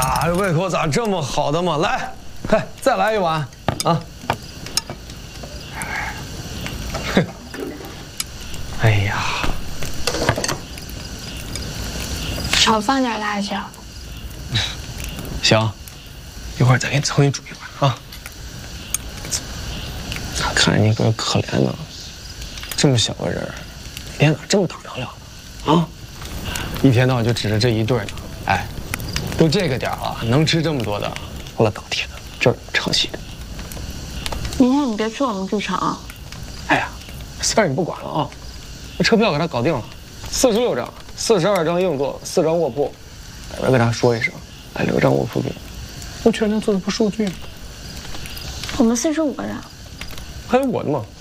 呀，胃口咋这么好的嘛？来，快再来一碗啊！哎呀， 少放点辣椒。 行，一会儿再给你重新煮一碗啊。看你个可怜的，这么小个人，一天咋这么大粮量呢？啊，一天到晚就指着这一顿呢。哎，都这个点了，能吃这么多的，我老天的，这儿唱戏的。 明天你别去我们剧场。 哎呀，事儿你不管了啊。那车票给他搞定了，46张，42张硬座，4张卧铺。我给他说一声，来留张卧铺给你。我全程做的不数据吗？ 我们45个人。 还有我的吗？